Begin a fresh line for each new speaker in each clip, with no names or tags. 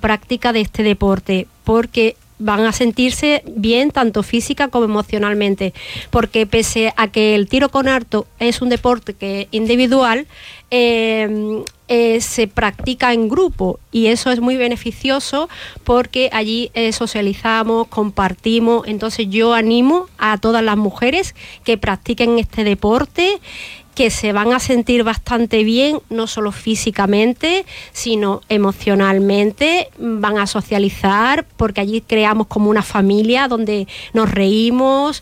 práctica de este deporte, porque van a sentirse bien tanto física como emocionalmente, porque pese a que el tiro con arco es un deporte que es individual, se practica en grupo, y eso es muy beneficioso porque allí socializamos, compartimos. Entonces yo animo a todas las mujeres que practiquen este deporte, que se van a sentir bastante bien, no solo físicamente, sino emocionalmente. Van a socializar, porque allí creamos como una familia donde nos reímos,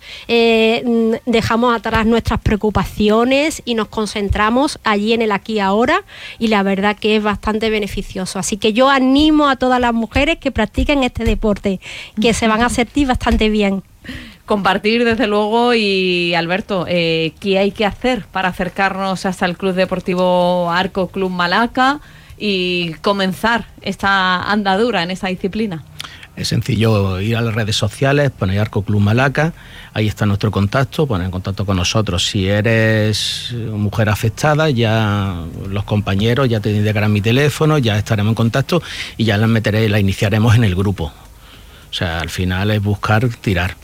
dejamos atrás nuestras preocupaciones y nos concentramos allí en el aquí y ahora, y la verdad que es bastante beneficioso. Así que yo animo a todas las mujeres que practiquen este deporte, que se van a sentir bastante bien.
Compartir, desde luego. Y Alberto, ¿qué hay que hacer para acercarnos hasta el Club Deportivo Arco Club Malaca y comenzar esta andadura en esta disciplina?
Es sencillo, ir a las redes sociales, poner Arco Club Malaca, ahí está nuestro contacto, poner en contacto con nosotros. Si eres mujer afectada, ya los compañeros ya te indicarán mi teléfono, ya estaremos en contacto y ya la iniciaremos en el grupo. O sea, al final es buscar tirar.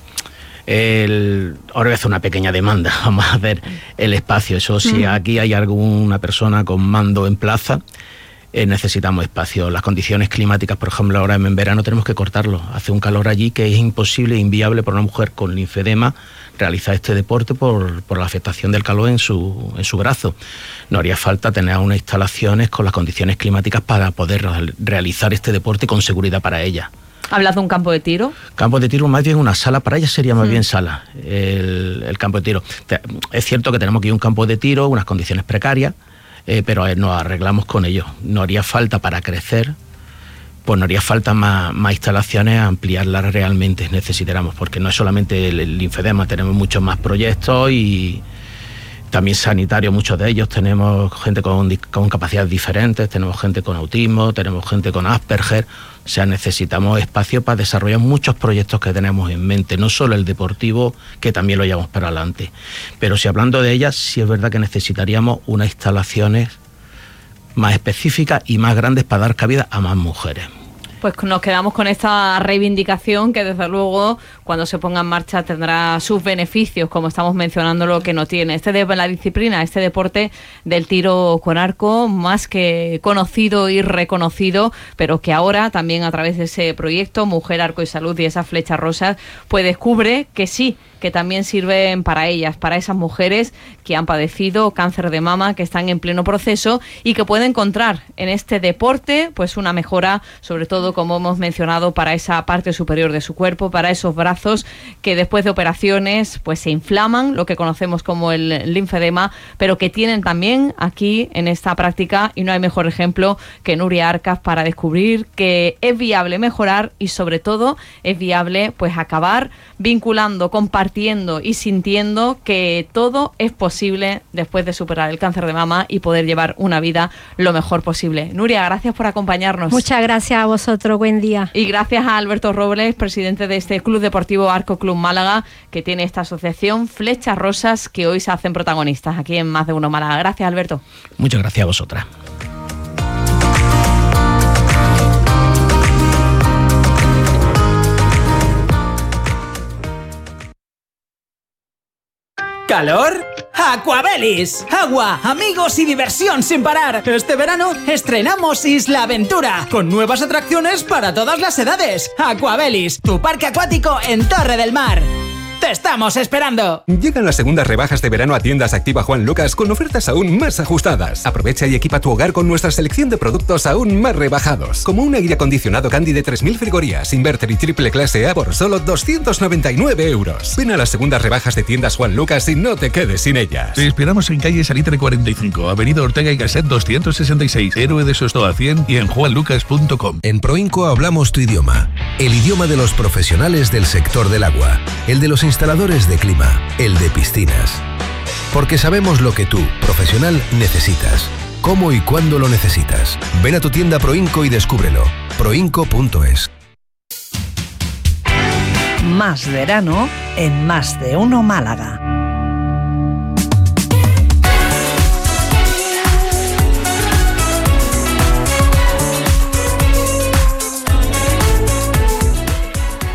Ahora voy a hacer una pequeña demanda, vamos a ver el espacio. Eso, si aquí hay alguna persona con mando en plaza, necesitamos espacio. Las condiciones climáticas, por ejemplo, ahora en verano tenemos que cortarlo. Hace un calor allí que es imposible e inviable para una mujer con linfedema realizar este deporte por la afectación del calor en su brazo. No haría falta tener unas instalaciones con las condiciones climáticas para poder realizar este deporte con seguridad para ella.
¿Hablas de un campo de tiro?
Campo de tiro, más bien una sala, para ella sería más bien sala, el campo de tiro. Es cierto que tenemos aquí un campo de tiro, unas condiciones precarias, pero nos arreglamos con ello. No haría falta para crecer, pues no haría falta más instalaciones, ampliarlas realmente necesitamos, porque no es solamente el linfedema, tenemos muchos más proyectos y también sanitarios, muchos de ellos. Tenemos gente con capacidades diferentes, tenemos gente con autismo, tenemos gente con Asperger. O sea, necesitamos espacio para desarrollar muchos proyectos que tenemos en mente, no solo el deportivo, que también lo llevamos para adelante. Pero si hablando de ellas, sí es verdad que necesitaríamos unas instalaciones más específicas y más grandes para dar cabida a más mujeres.
Pues nos quedamos con esta reivindicación que desde luego cuando se ponga en marcha tendrá sus beneficios, como estamos mencionando lo que no tiene. La disciplina, este deporte del tiro con arco, más que conocido y reconocido, pero que ahora también a través de ese proyecto Mujer, Arco y Salud y esas flechas rosas, pues descubre que sí, que también sirven para ellas, para esas mujeres que han padecido cáncer de mama, que están en pleno proceso y que pueden encontrar en este deporte pues una mejora, sobre todo, como hemos mencionado, para esa parte superior de su cuerpo, para esos brazos que después de operaciones pues se inflaman, lo que conocemos como el linfedema, pero que tienen también aquí en esta práctica, y no hay mejor ejemplo que Nuria Arcas para descubrir que es viable mejorar y sobre todo es viable pues acabar vinculando, compartiendo y sintiendo que todo es posible después de superar el cáncer de mama y poder llevar una vida lo mejor posible. Nuria, gracias por acompañarnos.
Muchas gracias a vosotros, buen día.
Y gracias a Alberto Robles, presidente de este Club Deportivo Arco Club Málaga, que tiene esta asociación Flechas Rosas, que hoy se hacen protagonistas aquí en Más de Uno Málaga. Gracias, Alberto.
Muchas gracias a vosotras.
¿Calor? ¡Aquabelis! Agua, amigos y diversión sin parar. Este verano estrenamos Isla Aventura, con nuevas atracciones para todas las edades. Aquabelis, tu parque acuático en Torre del Mar. ¡Te estamos esperando!
Llegan las segundas rebajas de verano a Tiendas Activa Juan Lucas con ofertas aún más ajustadas. Aprovecha y equipa tu hogar con nuestra selección de productos aún más rebajados, como un aire acondicionado Candy de 3.000 frigorías, inverter y triple clase A por solo 299 euros. Ven a las segundas rebajas de Tiendas Juan Lucas y no te quedes sin ellas.
Te esperamos en calle Salitre 45, avenida Ortega y Gasset 266, Héroe de Sostoa 100 y en juanlucas.com.
En Proinco hablamos tu idioma, el idioma de los profesionales del sector del agua, el de los instaladores de clima, el de piscinas. Porque sabemos lo que tú, profesional, necesitas, cómo y cuándo lo necesitas. Ven a tu tienda Proinco y descúbrelo. Proinco.es.
Más verano en Más de Uno Málaga.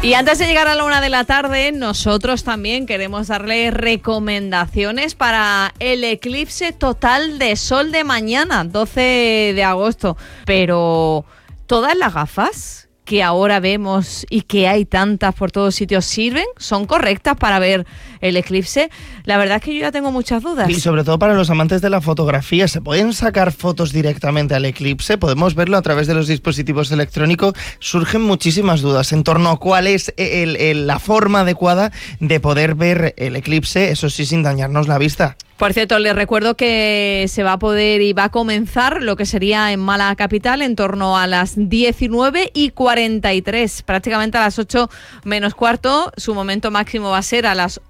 Y antes de llegar a la 1 de la tarde, nosotros también queremos darle recomendaciones para el eclipse total de sol de mañana, 12 de agosto. Pero, ¿todas las gafas que ahora vemos y que hay tantas por todos sitios sirven? ¿Son correctas para ver el eclipse? La verdad es que yo ya tengo muchas dudas.
Y sobre todo para los amantes de la fotografía, ¿se pueden sacar fotos directamente al eclipse? ¿Podemos verlo a través de los dispositivos electrónicos? Surgen muchísimas dudas en torno a cuál es la forma adecuada de poder ver el eclipse, eso sí, sin dañarnos la vista.
Por cierto, les recuerdo que se va a poder y va a comenzar lo que sería en Málaga capital en torno a las 19:43, prácticamente a las 8 menos cuarto. Su momento máximo va a ser a las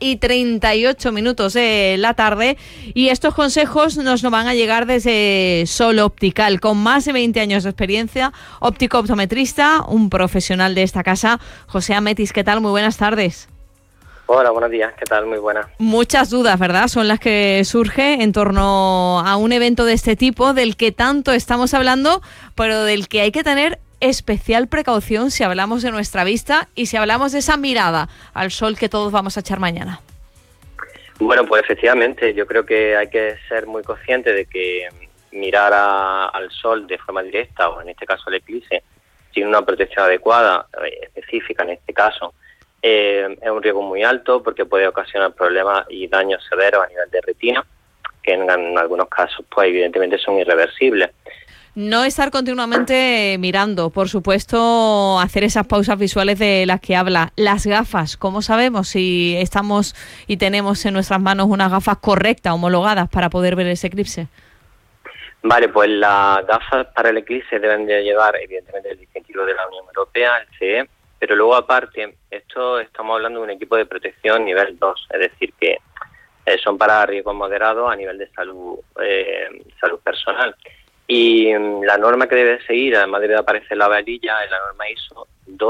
8:38 de la tarde. Y estos consejos nos van a llegar desde Sol Optical, con más de 20 años de experiencia, óptico optometrista, un profesional de esta casa, José Ametis. ¿Qué tal? Muy buenas tardes.
Hola, buenos días, ¿qué tal? Muy buenas.
Muchas dudas, ¿verdad? Son las que surgen en torno a un evento de este tipo, del que tanto estamos hablando, pero del que hay que tener especial precaución si hablamos de nuestra vista y si hablamos de esa mirada al sol que todos vamos a echar mañana.
Bueno, pues efectivamente, yo creo que hay que ser muy consciente de que mirar al sol de forma directa, o en este caso el eclipse, sin una protección adecuada, específica en este caso, es un riesgo muy alto porque puede ocasionar problemas y daños severos a nivel de retina, que en algunos casos pues evidentemente son irreversibles.
No estar continuamente mirando, por supuesto, hacer esas pausas visuales de las que habla. Las gafas, ¿cómo sabemos si estamos y tenemos en nuestras manos unas gafas correctas, homologadas para poder ver ese eclipse?
Vale, pues las gafas para el eclipse deben de llevar evidentemente el distintivo de la Unión Europea, el CE, pero luego aparte, estamos hablando de un equipo de protección nivel 2, es decir, que son para riesgos moderados a nivel de salud personal. Y la norma que debe seguir, además debe aparecer la varilla, es la norma ISO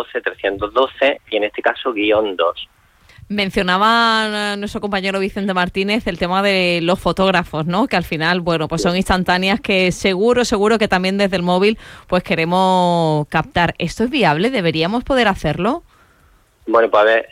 12312 y en este caso _2.
Mencionaba nuestro compañero Vicente Martínez el tema de los fotógrafos, ¿no? Que al final, bueno, pues son instantáneas que seguro que también desde el móvil pues queremos captar. ¿Esto es viable? ¿Deberíamos poder hacerlo?
Bueno, pues a ver,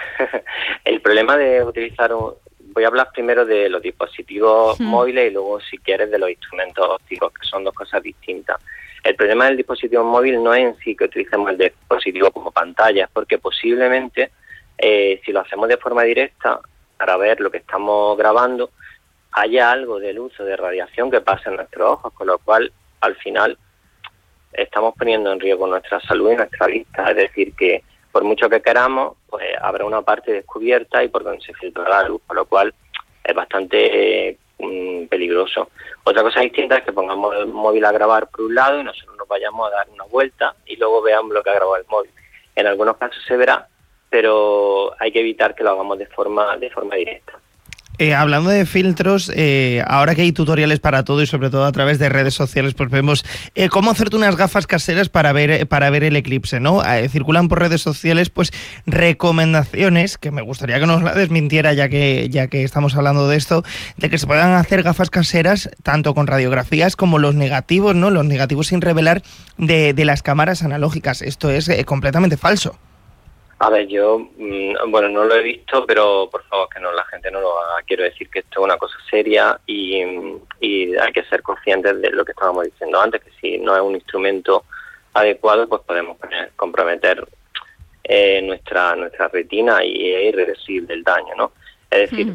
el problema de utilizar voy a hablar primero de los dispositivos móviles y luego, si quieres, de los instrumentos ópticos, que son dos cosas distintas. El problema del dispositivo móvil no es en sí que utilicemos el dispositivo como pantalla, es porque posiblemente si lo hacemos de forma directa, para ver lo que estamos grabando, haya algo del uso de radiación que pasa en nuestros ojos, con lo cual, al final, estamos poniendo en riesgo nuestra salud y nuestra vista. Es decir, que por mucho que queramos, pues habrá una parte descubierta y por donde se filtra la luz, con lo cual es bastante peligroso. Otra cosa distinta es que pongamos el móvil a grabar por un lado y nosotros nos vayamos a dar una vuelta y luego veamos lo que ha grabado el móvil. En algunos casos se verá, pero hay que evitar que lo hagamos de forma directa.
Hablando de filtros, ahora que hay tutoriales para todo y sobre todo a través de redes sociales, pues vemos cómo hacerte unas gafas caseras para ver el eclipse, ¿no? Circulan por redes sociales pues recomendaciones, que me gustaría que nos la desmintiera ya que estamos hablando de esto, de que se puedan hacer gafas caseras tanto con radiografías como los negativos, ¿no? Los negativos sin revelar de las cámaras analógicas. Esto es completamente falso.
A ver, yo, bueno, no lo he visto, pero por favor que la gente no lo haga. Quiero decir que esto es una cosa seria y hay que ser conscientes de lo que estábamos diciendo antes, que si no es un instrumento adecuado, pues podemos comprometer nuestra retina y es irreversible el daño, ¿no? Es decir,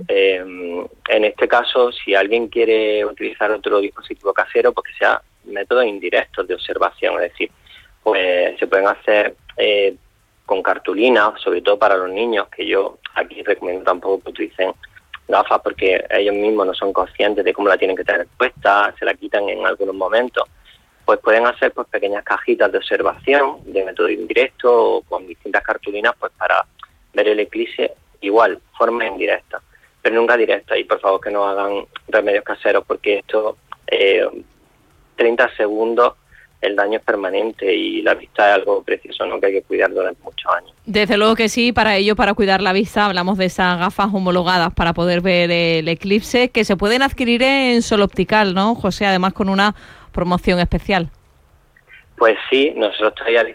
en este caso, si alguien quiere utilizar otro dispositivo casero, pues que sea métodos indirectos de observación, es decir, pues se pueden hacer con cartulina, sobre todo para los niños, que yo aquí recomiendo tampoco que utilicen gafas porque ellos mismos no son conscientes de cómo la tienen que tener puesta, se la quitan en algunos momentos. Pues pueden hacer pues pequeñas cajitas de observación de método indirecto o con distintas cartulinas pues para ver el eclipse, igual, forma indirecta, pero nunca directa. Y por favor que no hagan remedios caseros porque esto 30 segundos el daño es permanente y la vista es algo precioso, ¿no? Que hay que cuidar durante muchos años.
Desde luego que sí, para ello, para cuidar la vista, hablamos de esas gafas homologadas para poder ver el eclipse, que se pueden adquirir en Sol Optical, ¿no, José? Además con una promoción especial.
Pues sí, nosotros ya